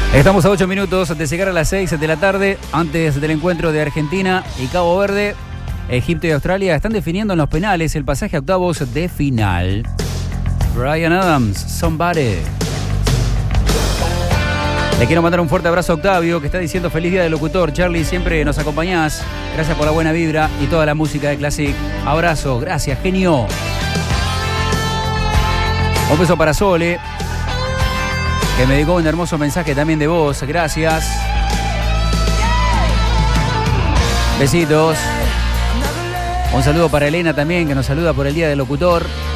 Estamos a 8 minutos de llegar a las 6 de la tarde, antes del encuentro de Argentina y Cabo Verde. Egipto y Australia están definiendo en los penales el pasaje a octavos de final. Bryan Adams, Somebody. Le quiero mandar un fuerte abrazo a Octavio, que está diciendo feliz día del locutor. Charlie, siempre nos acompañás. Gracias por la buena vibra y toda la música de Classic. Abrazo, gracias, genio. Un beso para Sole, que me dedicó un hermoso mensaje también de voz. Gracias. Besitos. Un saludo para Elena también, que nos saluda por el día del locutor.